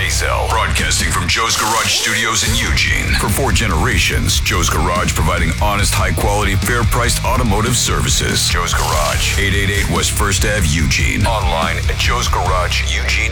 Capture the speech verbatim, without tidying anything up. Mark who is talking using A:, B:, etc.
A: Maisel, broadcasting from Joe's Garage Studios in Eugene. For four generations, Joe's Garage providing honest, high-quality, fair-priced automotive services. Joe's Garage, eight eighty-eight West First Avenue, Eugene. Online at joes garage eugene